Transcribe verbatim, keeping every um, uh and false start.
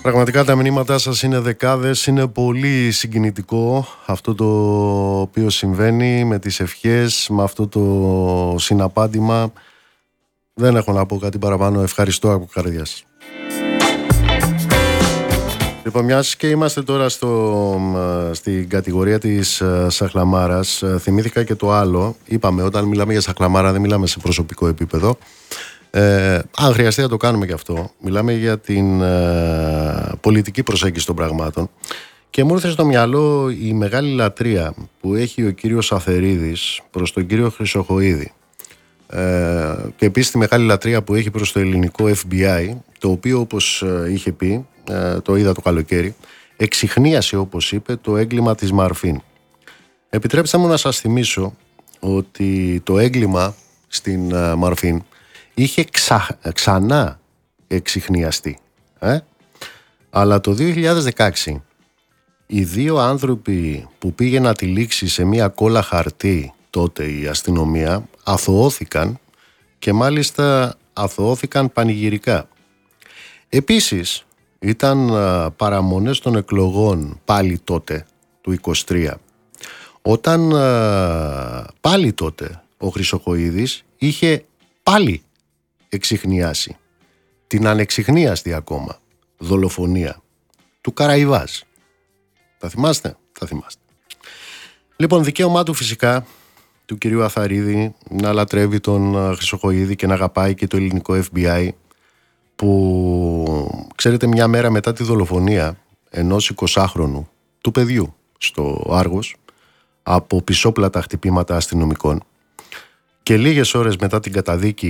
Πραγματικά τα μηνύματά σας είναι δεκάδες, είναι πολύ συγκινητικό αυτό το οποίο συμβαίνει με τις ευχές, με αυτό το συναπάντημα. Δεν έχω να πω κάτι παραπάνω, ευχαριστώ από καρδιάς. Λοιπόν, μιας και είμαστε τώρα στο, στην κατηγορία της σαχλαμάρας, θυμήθηκα και το άλλο. Είπαμε, όταν μιλάμε για σαχλαμάρα δεν μιλάμε σε προσωπικό επίπεδο. Ε, αν χρειαστεί να το κάνουμε και αυτό. Μιλάμε για την ε, πολιτική προσέγγιση των πραγμάτων. Και μου ήρθε στο μυαλό η μεγάλη λατρεία που έχει ο κύριος Αφερίδης προς τον κύριο Χρυσοχοΐδη. Ε, και επίσης τη μεγάλη λατρεία που έχει προς το ελληνικό εφ μπι άι, το οποίο, όπως είχε πει, ε, το είδα το καλοκαίρι, εξιχνίασε, όπως είπε, το έγκλημα της Μαρφίν. Επιτρέψτε μου να σας θυμίσω ότι το έγκλημα στην ε, Μαρφίν είχε ξα... ξανά εξιχνιαστεί. Ε? Αλλά το δύο χιλιάδες δεκαέξι οι δύο άνθρωποι που πήγε να τυλίξει σε μία κόλλα χαρτί τότε η αστυνομία αθωώθηκαν και μάλιστα αθωώθηκαν πανηγυρικά. Επίσης ήταν παραμονές των εκλογών πάλι τότε του είκοσι τρία, όταν πάλι τότε ο Χρυσοχοΐδης είχε πάλι εξιχνιάσει την ανεξιχνίαστη ακόμα δολοφονία του Καραϊβάζ. Θα θυμάστε? Θα θυμάστε. Λοιπόν, δικαίωμά του φυσικά του κυρίου Αθαρίδη να λατρεύει τον Χρυσοχοΐδη και να αγαπάει και το ελληνικό εφ μπι άι, που ξέρετε, μια μέρα μετά τη δολοφονία ενός εικοσάχρονου του παιδιού στο Άργος από πισόπλατα χτυπήματα αστυνομικών και λίγες ώρες μετά την καταδίκη